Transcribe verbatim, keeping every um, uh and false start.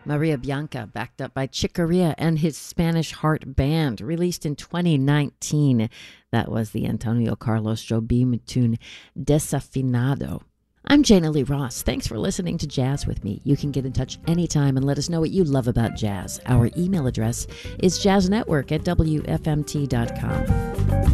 Maria Bianca, backed up by Chick Corea and his Spanish Heart Band, released in twenty nineteen. That was the Antonio Carlos Jobim tune Desafinado. I'm Jana Lee Ross. Thanks for listening to Jazz with me. You can get in touch anytime and let us know what you love about jazz. Our email address is jazznetwork at w f m t dot com.